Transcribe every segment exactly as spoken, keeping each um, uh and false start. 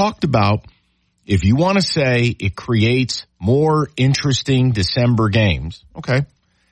talked about if you want to say it creates more interesting December games, okay,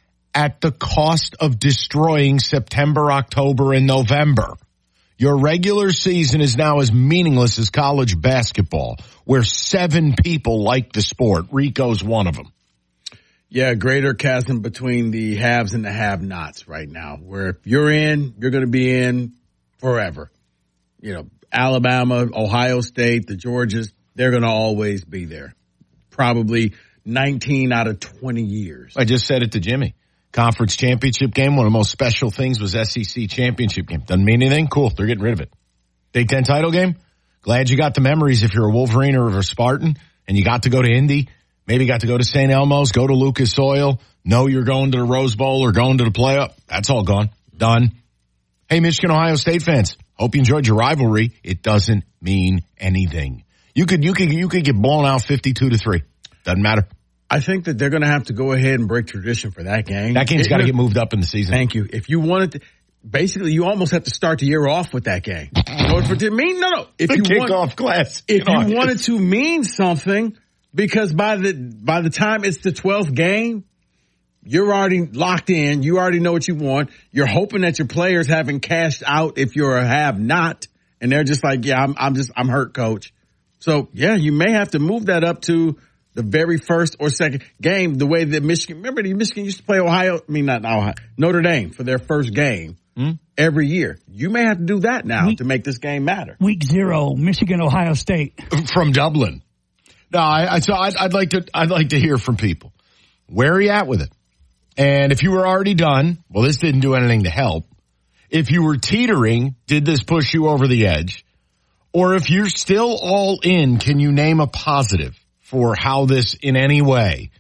at the cost of destroying September, October, and November. Your regular season is now as meaningless as college basketball, where seven people like the sport. Rico's one of them. Yeah, greater chasm between the haves and the have-nots right now, where if you're in, you're going to be in forever. You know, Alabama, Ohio State, the Georgias, they're going to always be there. Probably nineteen out of twenty years. I just said it to Jimmy. Conference championship game, one of the most special things was S E C championship game. Doesn't mean anything? Cool, they're getting rid of it. Big Ten title game? Glad you got the memories if you're a Wolverine or a Spartan, and you got to go to Indy, maybe got to go to Saint Elmo's, go to Lucas Oil, know you're going to the Rose Bowl or going to the playoff. That's all gone. Done. Hey, Michigan, Ohio State fans, hope you enjoyed your rivalry. It doesn't mean anything. You could, you could, you could get blown out fifty-two to three. Doesn't matter. I think that they're going to have to go ahead and break tradition for that game. That game's got to get moved up in the season. Thank you. If you wanted to, basically, you almost have to start the year off with that game. In order for it to mean, no, no. If the you kickoff want, class. If you August. wanted to mean something, because by the by the time it's the twelfth game, you're already locked in. You already know what you want. You're hoping that your players haven't cashed out if you're a have-not, and they're just like, yeah, I'm, I'm just, I'm hurt, coach. So, yeah, you may have to move that up to the very first or second game, the way that Michigan, remember the Michigan used to play Ohio, I mean not Ohio, Notre Dame for their first game mm. every year. You may have to do that now week, to make this game matter. Week zero, Michigan, Ohio State. From Dublin. No, I, I so I'd, I'd like to, I'd like to hear from people. Where are you at with it? And if you were already done, well, this didn't do anything to help. If you were teetering, did this push you over the edge? Or if you're still all in, can you name a positive for how this in any way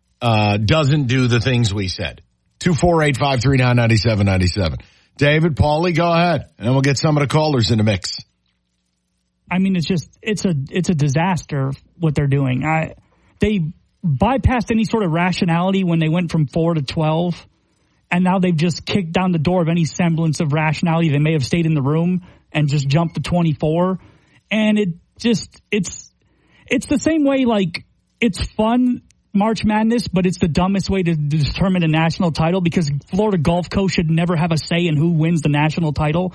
uh doesn't do the things we said? two four eight, five three nine, nine seven nine seven. David, Paulie, go ahead, and then we'll get some of the callers in the mix. I mean, it's just, it's a, it's a disaster what they're doing. I, they bypassed any sort of rationality when they went from four to twelve, and now they've just kicked down the door of any semblance of rationality. They may have stayed in the room and just jumped to twenty-four. And it just, it's, it's the same way, like, it's fun, March Madness, but it's the dumbest way to determine a national title because Florida Gulf Coast should never have a say in who wins the national title.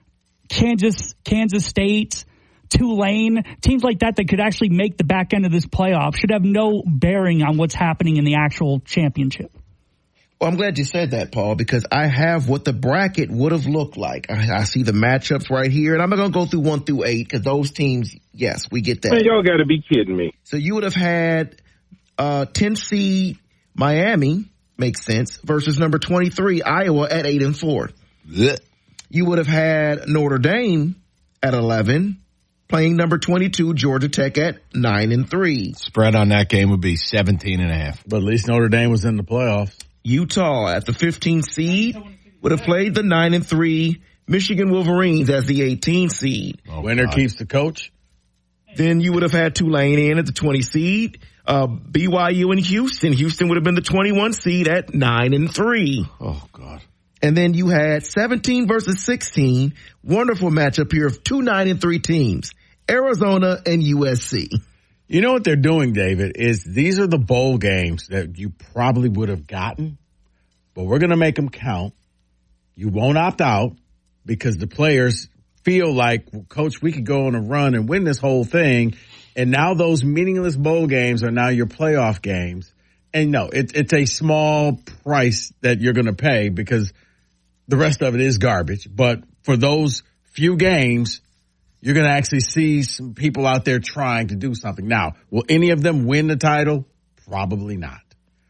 Kansas, Kansas State, Tulane, teams like that that could actually make the back end of this playoff should have no bearing on what's happening in the actual championship. Well, I'm glad you said that, Paul, because I have what the bracket would have looked like. I, I see the matchups right here, and I'm not going to go through one through eight because those teams, yes, we get that. Man, y'all got to be kidding me. So you would have had uh, ten seed Miami, makes sense, versus number twenty-three Iowa at eight and four. Blech. You would have had Notre Dame at eleven, playing number twenty-two Georgia Tech at nine and three. Spread on that game would be seventeen and a half. But at least Notre Dame was in the playoffs. Utah at the fifteen seed would have played the nine and three Michigan Wolverines as the eighteen seed. Oh, Winner God. keeps the coach. Then you would have had Tulane in at the twenty seed. Uh, B Y U and Houston. Houston would have been the twenty-one seed at nine and three. Oh God. And then you had seventeen versus sixteen. Wonderful matchup here of two nine and three teams. Arizona and U S C. You know what they're doing, David, is these are the bowl games that you probably would have gotten, but we're going to make them count. You won't opt out because the players feel like, well, Coach, we could go on a run and win this whole thing. And now those meaningless bowl games are now your playoff games. And no, it, it's a small price that you're going to pay because the rest of it is garbage. But for those few games, you're going to actually see some people out there trying to do something. Now, will any of them win the title? Probably not.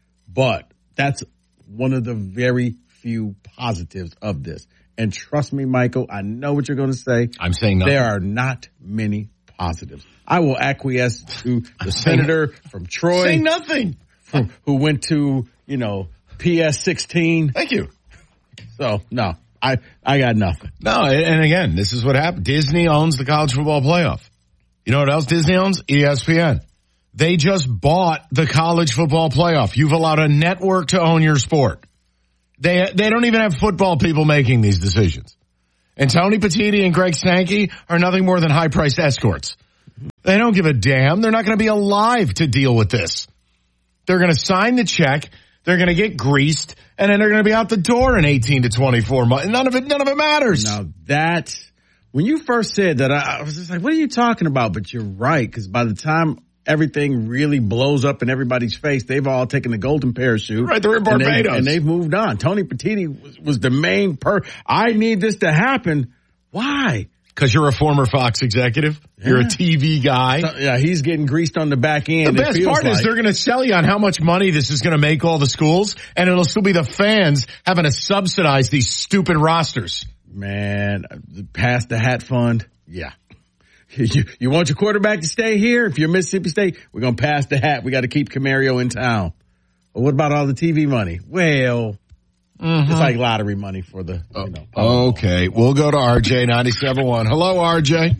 But that's one of the very few positives of this. And trust me, Michael, I know what you're going to say. I'm saying nothing. There are not many positives. I will acquiesce to the senator from Troy. Say nothing. Who, who went to, you know, P S sixteen. Thank you. So, no. I, I got nothing. No, and again, this is what happened. Disney owns the college football playoff. You know what else Disney owns? E S P N. They just bought the college football playoff. You've allowed a network to own your sport. They they don't even have football people making these decisions. And Tony Petitti and Greg Sankey are nothing more than high-priced escorts. They don't give a damn. They're not going to be alive to deal with this. They're going to sign the check. They're going to get greased, and then they're going to be out the door in eighteen to twenty-four months. None of it, none of it matters. Now that, when you first said that, I, I was just like, what are you talking about? But you're right, because by the time everything really blows up in everybody's face, they've all taken the golden parachute. Right, they're in Barbados. And, they, and they've moved on. Tony Petitti was, was the main per. I need this to happen. Why? Because you're a former Fox executive. Yeah. You're a T V guy. So, yeah, he's getting greased on the back end. The best part like. is they're going to sell you on how much money this is going to make all the schools, and it'll still be the fans having to subsidize these stupid rosters. Man, pass the hat fund. Yeah. You, you want your quarterback to stay here? If you're Mississippi State, we're going to pass the hat. We got to keep Camario in town. Well, what about all the T V money? Well... Mm-hmm. It's like lottery money for the, you know. Okay. We'll go to R J ninety-seven point one. Hello, R J.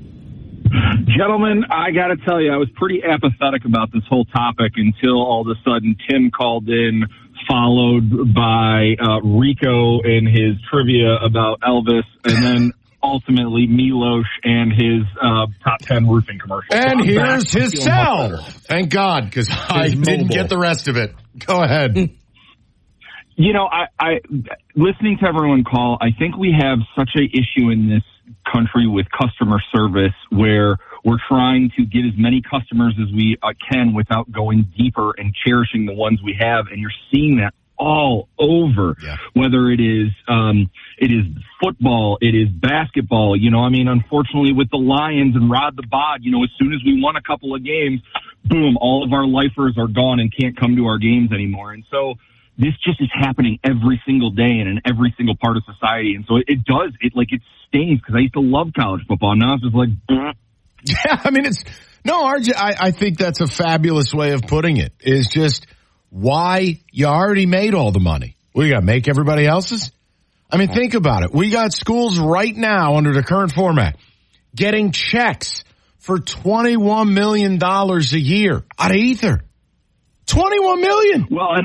Gentlemen, I got to tell you, I was pretty apathetic about this whole topic until all of a sudden Tim called in, followed by uh, Rico and his trivia about Elvis, and then ultimately Milos and his uh, top ten roofing commercial. And so here's his cell. Thank God, because I didn't get the rest of it. Go ahead. You know, I, I, listening to everyone call, I think we have such an issue in this country with customer service where we're trying to get as many customers as we uh, can without going deeper and cherishing the ones we have. And you're seeing that all over, yeah. Whether it is, um, it is football, it is basketball. You know, I mean, unfortunately with the Lions and Rod the Bod, you know, as soon as we won a couple of games, boom, all of our lifers are gone and can't come to our games anymore. And so, this just is happening every single day and in every single part of society. And so it, it does, it like, it stings because I used to love college football. Now it's just like, bleh. Yeah, I mean, it's, no, R J, I, I think that's a fabulous way of putting it, is just why you already made all the money. Well, you got to make everybody else's? I mean, think about it. We got schools right now under the current format getting checks for twenty-one million dollars a year out of ether. twenty-one million dollars. Well, and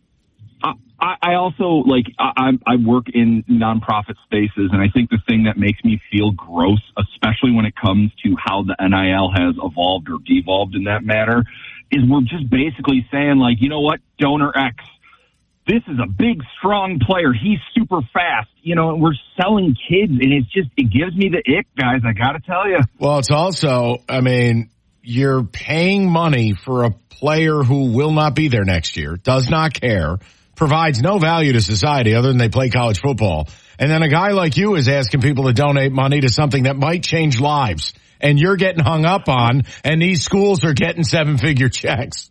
I also, like, I, I work in nonprofit spaces, and I think the thing that makes me feel gross, especially when it comes to how the N I L has evolved or devolved in that matter, is we're just basically saying, like, you know what, donor X, this is a big, strong player. He's super fast, you know, and we're selling kids, and it's just, it gives me the ick, guys, I got to tell you. Well, it's also, I mean, you're paying money for a player who will not be there next year, does not care, provides no value to society other than they play college football. And then a guy like you is asking people to donate money to something that might change lives. And you're getting hung up on, and these schools are getting seven-figure checks.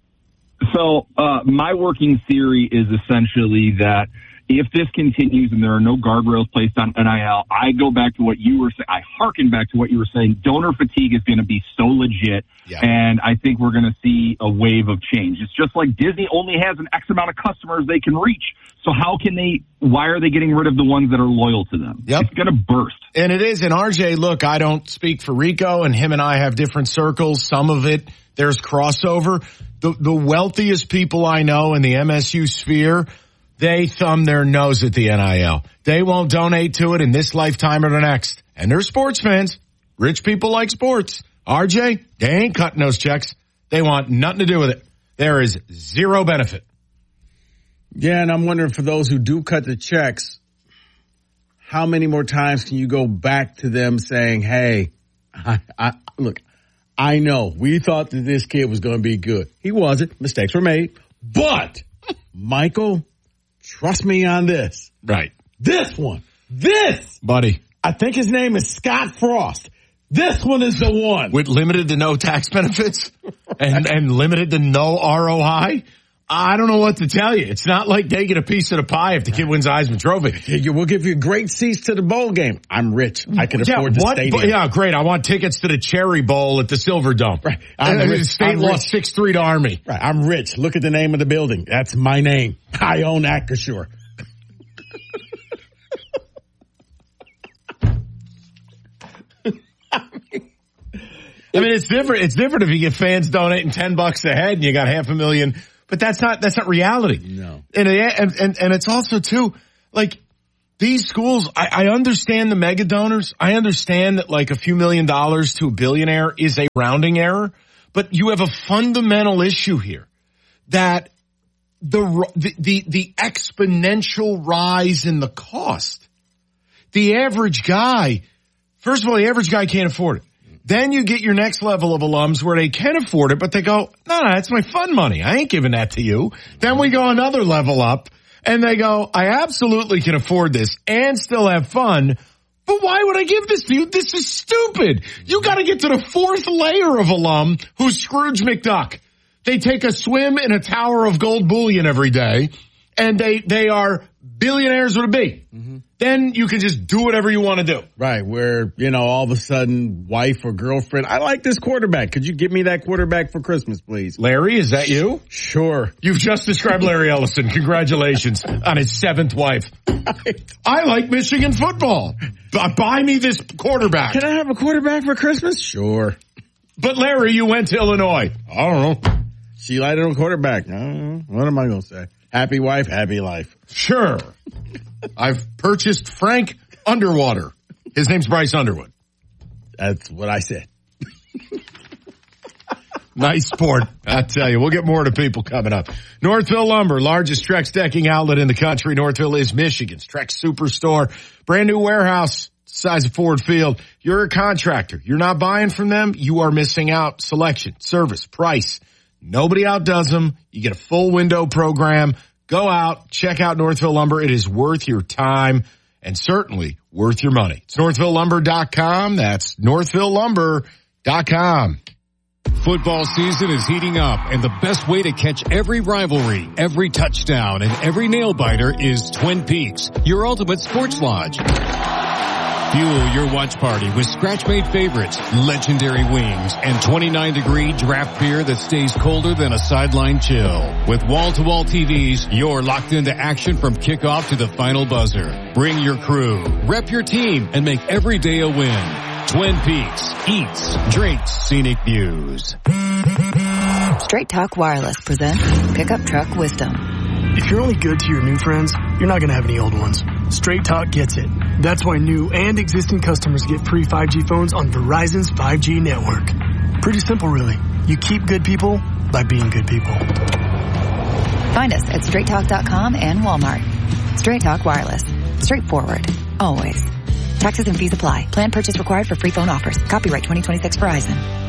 So uh, my working theory is essentially that if this continues and there are no guardrails placed on N I L, I go back to what you were saying. I hearken back to what you were saying. Donor fatigue is going to be so legit, yeah. And I think we're going to see a wave of change. It's just like Disney only has an X amount of customers they can reach. So how can they, why are they getting rid of the ones that are loyal to them? Yep. It's going to burst. And it is. And R J, look, I don't speak for Rico, and him and I have different circles. Some of it, there's crossover. The, the wealthiest people I know in the M S U sphere, they thumb their nose at the N I L. They won't donate to it in this lifetime or the next. And they're sports fans. Rich people like sports. R J, they ain't cutting those checks. They want nothing to do with it. There is zero benefit. Yeah, and I'm wondering for those who do cut the checks, how many more times can you go back to them saying, hey, I, I look, I know we thought that this kid was going to be good. He wasn't. Mistakes were made. But, Michael, trust me on this. Right. This one. This. Buddy. I think his name is Scott Frost. This one is the one. With limited to no tax benefits and, and limited to no R O I? I don't know what to tell you. It's not like they get a piece of the pie if the kid wins the Heisman Trophy. We'll give you great seats to the bowl game. I'm rich. I can yeah, afford the what, stadium. Yeah, great. I want tickets to the Cherry Bowl at the Silver Dome. Right. I'm and, rich. State I'm lost six three to Army. Right. I'm rich. Look at the name of the building. That's my name. I own Acrisure. I mean, it's different. It's different if you get fans donating ten bucks a head and you got half a million. But that's not, that's not reality. No. And, and, and, and it's also too, like, These schools, I, I understand the mega donors. I understand that like a few million dollars to a billionaire is a rounding error, but you have a fundamental issue here that the, the, the, the exponential rise in the cost. The average guy, first of all, the average guy can't afford it. Then you get your next level of alums where they can afford it, but they go, no, no, that's my fun money. I ain't giving that to you. Then we go another level up and they go, I absolutely can afford this and still have fun. But why would I give this to you? This is stupid. You got to get to the fourth layer of alum who's Scrooge McDuck. They take a swim in a tower of gold bullion every day and they, they are billionaires with a B. Mm-hmm. Then you can just do whatever you want to do. Right, where, you know, all of a sudden, wife or girlfriend, I like this quarterback. Could you give me that quarterback for Christmas, please? Larry, is that you? Sure. You've just described Larry Ellison. Congratulations on his seventh wife. I like Michigan football. B- buy me this quarterback. Can I have a quarterback for Christmas? Sure. But Larry, you went to Illinois. I don't know. She liked a quarterback. I don't know. What am I going to say? Happy wife, happy life. Sure. I've purchased Frank Underwater. His name's Bryce Underwood. That's what I said. Nice sport. I tell you, we'll get more to people coming up. Northville Lumber, largest Trex decking outlet in the country. Northville is Michigan's Trex Superstore. Brand new warehouse, size of Ford Field. You're a contractor. You're not buying from them. You are missing out. Selection, service, price. Nobody outdoes them. You get a full window program. Go out, check out Northville Lumber. It is worth your time and certainly worth your money. It's northville lumber dot com. That's northville lumber dot com. Football season is heating up, and the best way to catch every rivalry, every touchdown, and every nail-biter is Twin Peaks, your ultimate sports lodge. Fuel your watch party with scratch-made favorites, legendary wings, and twenty-nine degree draft beer that stays colder than a sideline chill. With wall-to-wall T Vs, you're locked into action from kickoff to the final buzzer. Bring your crew, rep your team, and make every day a win. Twin Peaks, eats, drinks, scenic views. Straight Talk Wireless presents Pickup Truck Wisdom. If you're only good to your new friends, you're not going to have any old ones. Straight Talk gets it. That's why new and existing customers get free five G phones on Verizon's five G network. Pretty simple, really. You keep good people by being good people. Find us at straight talk dot com and Walmart. Straight Talk Wireless. Straightforward. Always. Taxes and fees apply. Plan purchase required for free phone offers. Copyright twenty twenty-six Verizon.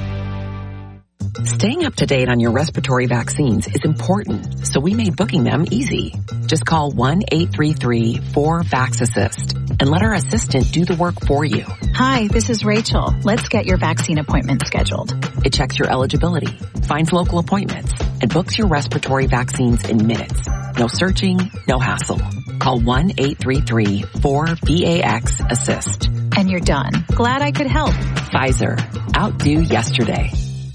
Staying up to date on your respiratory vaccines is important, so we made booking them easy. Just call one eight three three four vax assist and let our assistant do the work for you. Hi, this is Rachel. Let's get your vaccine appointment scheduled. It checks your eligibility, finds local appointments, and books your respiratory vaccines in minutes. No searching, no hassle. Call one eight three three four V A X assist. And you're done. Glad I could help. Pfizer. Outdo yesterday.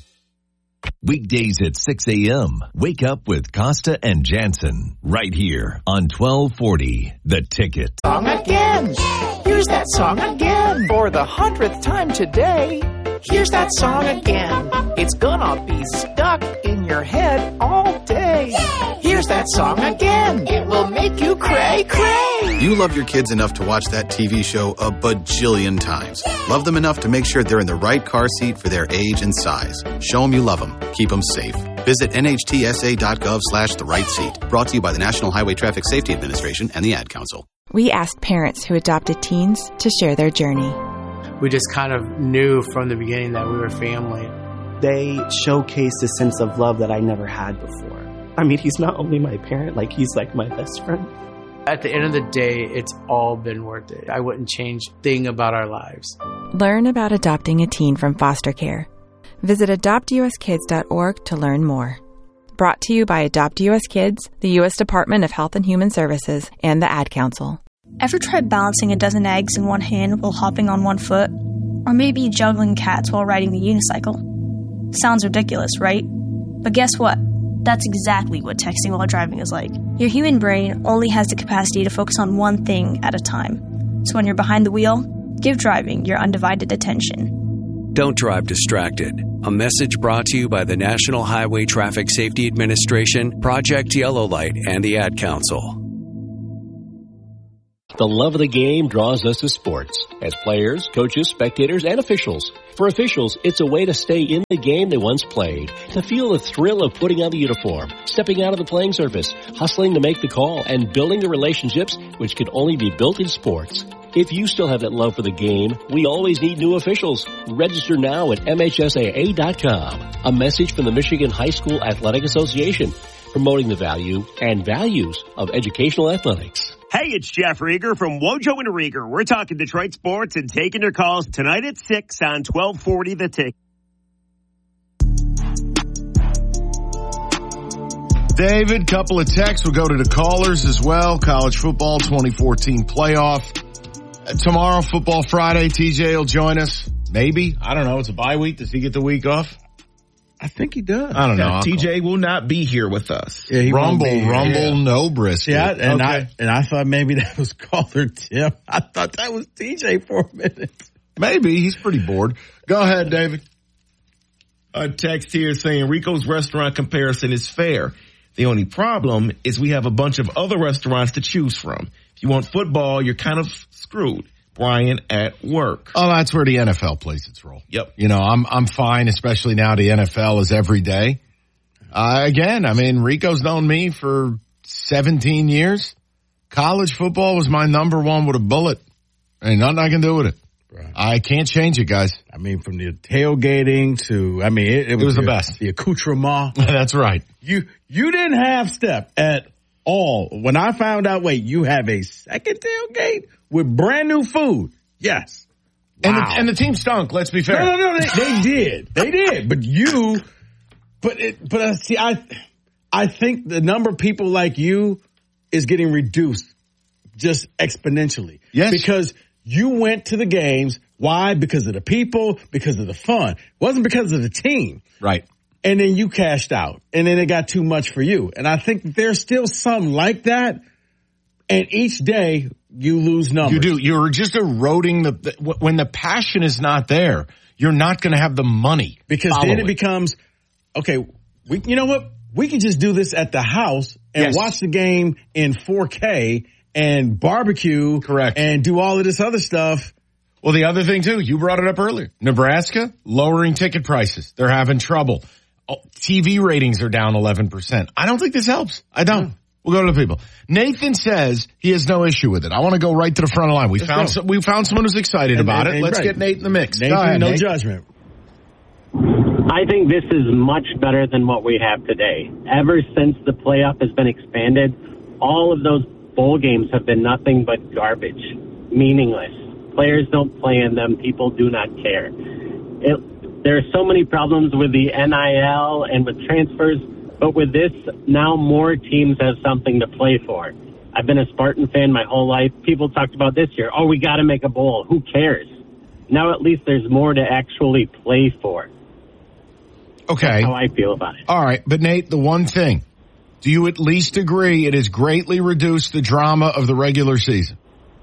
Weekdays at six a.m. Wake up with Costa and Jansen right here on twelve forty The Ticket. Song again. Here's that song again. For the hundredth time today. Here's that song again. It's gonna be stuck in your head all day. Here's that song again. It will make you cray cray. You love your kids enough to watch that T V show a bajillion times. Love them enough to make sure they're in the right car seat for their age and size. Show them you love them. Keep them safe. Visit N H T S A dot gov slash the right seat. Brought to you by the National Highway Traffic Safety Administration and the Ad Council. We asked parents who adopted teens to share their journey. We just kind of knew from the beginning that we were family. They showcased a sense of love that I never had before. I mean, he's not only my parent, like he's like my best friend. At the end of the day, it's all been worth it. I wouldn't change a thing about our lives. Learn about adopting a teen from foster care. Visit adopt u s kids dot org to learn more. Brought to you by Adopt U S Kids, the U S Department of Health and Human Services, and the Ad Council. Ever tried balancing a dozen eggs in one hand while hopping on one foot? Or maybe juggling cats while riding the unicycle? Sounds ridiculous, right? But guess what? That's exactly what texting while driving is like. Your human brain only has the capacity to focus on one thing at a time. So when you're behind the wheel, give driving your undivided attention. Don't drive distracted. A message brought to you by the National Highway Traffic Safety Administration, Project Yellow Light, and the Ad Council. The love of the game draws us to sports as players, coaches, spectators, and officials. For officials, it's a way to stay in the game they once played, to feel the thrill of putting on the uniform, stepping out of the playing surface, hustling to make the call, and building the relationships which can only be built in sports. If you still have that love for the game, we always need new officials. Register now at M H S A A dot com. A message from the Michigan High School Athletic Association, promoting the value and values of educational athletics. Hey, it's Jeff Rieger from Wojo and Rieger. We're talking Detroit sports and taking your calls tonight at six on twelve forty The Tick. David, couple of texts. We'll go to the callers as well. College football twenty fourteen playoff. Uh, tomorrow, Football Friday, T J will join us. Maybe. I don't know. It's a bye week. Does he get the week off? I think he does. I don't know. Yeah, T J will not be here with us. Yeah, he rumble, rumble, yeah. No brisket. Yeah, and okay. I and I thought maybe that was caller Tim. I thought that was T J for a minute. Maybe he's pretty bored. Go ahead, David. A text here saying Rico's restaurant comparison is fair. The only problem is we have a bunch of other restaurants to choose from. If you want football, you're kind of screwed. Brian at work. Oh, that's where the N F L plays its role. Yep. You know, I'm I'm fine, especially now the N F L is every day. Uh, again, I mean, Rico's known me for seventeen years. College football was my number one with a bullet. Ain't nothing I can do with it. Right. I can't change it, guys. I mean, from the tailgating to, I mean, it, it, was, it was the, the best. The accoutrement. That's right. You you didn't have step at all. When I found out, wait, you have a second tailgate with brand new food. Yes. Wow. And, the, and the team stunk, let's be fair. No, no, no, they, they did. They did. But you, but it, but uh, see, I, I think the number of people like you is getting reduced just exponentially. Yes. Because you went to the games. Why? Because of the people, because of the fun. It wasn't because of the team. Right. And then you cashed out. And then it got too much for you. And I think there's still some like that. And each day you lose numbers. You do. You're just eroding the, the when the passion is not there, you're not going to have the money. Because then it becomes, okay, we, you know what? We can just do this at the house and Yes. watch the game in four K and barbecue. Correct. And do all of this other stuff. Well, the other thing too, you brought it up earlier. Nebraska, lowering ticket prices. They're having trouble. Oh, T V ratings are down eleven percent. I don't think this helps. I don't. We'll go to the people. Nathan says he has no issue with it. I want to go right to the front of the line. We Let's found go. some, we found someone who's excited And- about and- it. and Let's right. get Nate in the mix. Nathan, Go ahead, no Nate. judgment. I think this is much better than what we have today. Ever since the playoff has been expanded, all of those bowl games have been nothing but garbage, meaningless. Players don't play in them. People do not care. It, there are so many problems with the N I L and with transfers, but with this, now more teams have something to play for. I've been a Spartan fan my whole life. People talked about this year. Oh, we got to make a bowl. Who cares? Now at least there's more to actually play for. Okay. That's how I feel about it. All right. But Nate, the one thing, do you at least agree it has greatly reduced the drama of the regular season?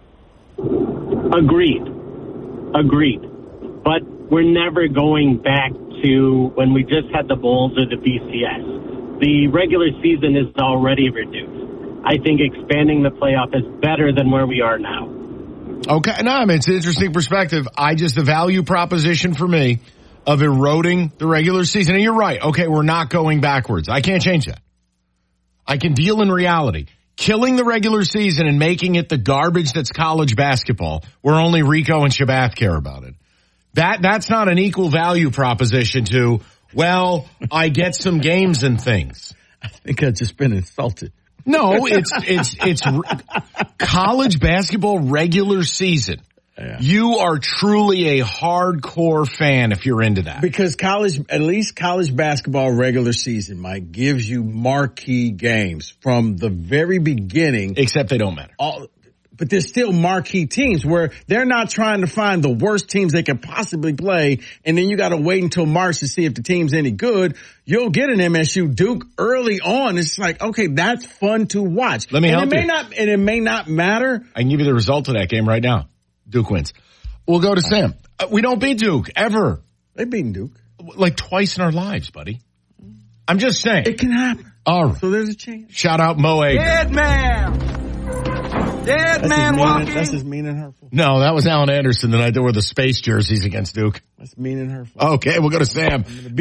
Agreed. Agreed. But we're never going back to when we just had the bowls or the B C S. The regular season is already reduced. I think expanding the playoff is better than where we are now. Okay. No, I mean, it's an interesting perspective. I just, the value proposition for me of eroding the regular season. And you're right. Okay, we're not going backwards. I can't change that. I can deal in reality. Killing the regular season and making it the garbage that's college basketball, where only Rico and Shabath care about it. That that's not an equal value proposition to, well, I get some games and things. I think I've just been insulted. No, it's it's it's college basketball regular season. Yeah. You are truly a hardcore fan if you're into that. Because college, at least college basketball regular season, Mike, gives you marquee games from the very beginning. Except they don't matter. All, but there's still marquee teams where they're not trying to find the worst teams they could possibly play, and then you got to wait until March to see if the team's any good. You'll get an M S U Duke early on. It's like, okay, that's fun to watch. Let me and help it may you. not, and it may not matter. I can give you the result of that game right now. Duke wins. We'll go to Sam. Uh, we don't beat Duke, ever. They've beaten Duke. Like twice in our lives, buddy. I'm just saying. It can happen. All right. So there's a chance. Shout out Mo Egger. Dead man. Dead man walking. That's just mean and hurtful. No, that was Alan Anderson the night they wore the space jerseys against Duke. That's mean and hurtful. Okay, we'll go to Sam.